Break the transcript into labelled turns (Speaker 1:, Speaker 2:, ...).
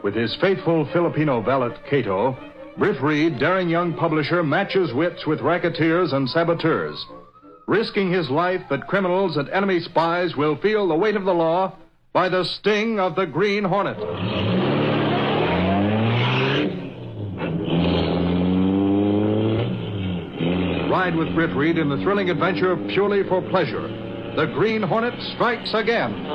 Speaker 1: With his faithful Filipino valet, Cato, Britt Reed, daring young publisher, matches wits with racketeers and saboteurs, risking his life that criminals and enemy spies will feel the weight of the law by the sting of the Green Hornet. Ride with Britt Reed in the thrilling adventure Purely for Pleasure. The Green Hornet strikes again.